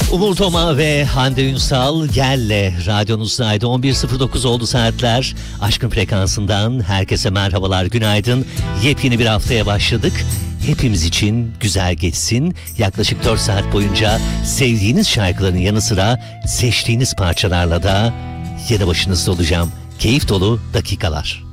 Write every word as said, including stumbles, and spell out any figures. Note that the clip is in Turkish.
Umur Toma ve Hande Ünsal Gel'le radyonuzdaydı. on bir sıfır dokuz oldu saatler. Aşkın frekansından herkese merhabalar, günaydın. Yepyeni bir haftaya başladık. Hepimiz için güzel geçsin. Yaklaşık dört saat boyunca sevdiğiniz şarkıların yanı sıra seçtiğiniz parçalarla da yanı başınızda olacağım. Keyif dolu dakikalar.